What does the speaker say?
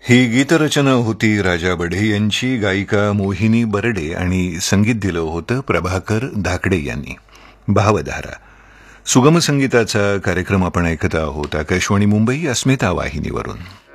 ही गीतरचना होती राजा बढे यांची. गायिका मोहिनी बर्डे आणि संगीत दिलं होतं प्रभाकर धाकडे यांनी. भावधारा सुगम संगीताचा कार्यक्रम आपण ऐकत आहोत आकाशवाणी मुंबई अस्मिता वाहिनीवरून.